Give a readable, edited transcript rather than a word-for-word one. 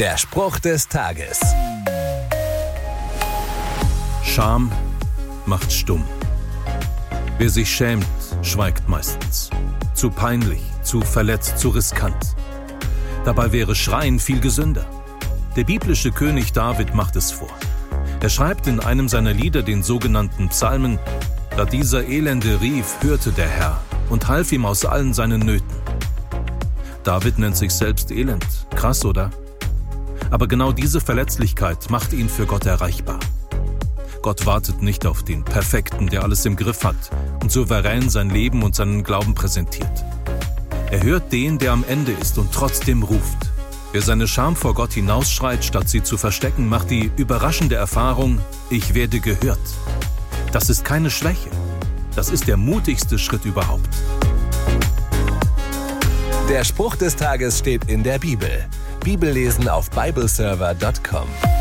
Der Spruch des Tages. Scham macht stumm. Wer sich schämt, schweigt meistens. Zu peinlich, zu verletzt, zu riskant. Dabei wäre Schreien viel gesünder. Der biblische König David macht es vor. Er schreibt in einem seiner Lieder, den sogenannten Psalmen: Da dieser Elende rief, hörte der Herr und half ihm aus allen seinen Nöten. David nennt sich selbst elend. Krass, oder? Aber genau diese Verletzlichkeit macht ihn für Gott erreichbar. Gott wartet nicht auf den Perfekten, der alles im Griff hat und souverän sein Leben und seinen Glauben präsentiert. Er hört den, der am Ende ist und trotzdem ruft. Wer seine Scham vor Gott hinausschreit, statt sie zu verstecken, macht die überraschende Erfahrung: Ich werde gehört. Das ist keine Schwäche. Das ist der mutigste Schritt überhaupt. Der Spruch des Tages steht in der Bibel. Bibellesen auf bibleserver.com.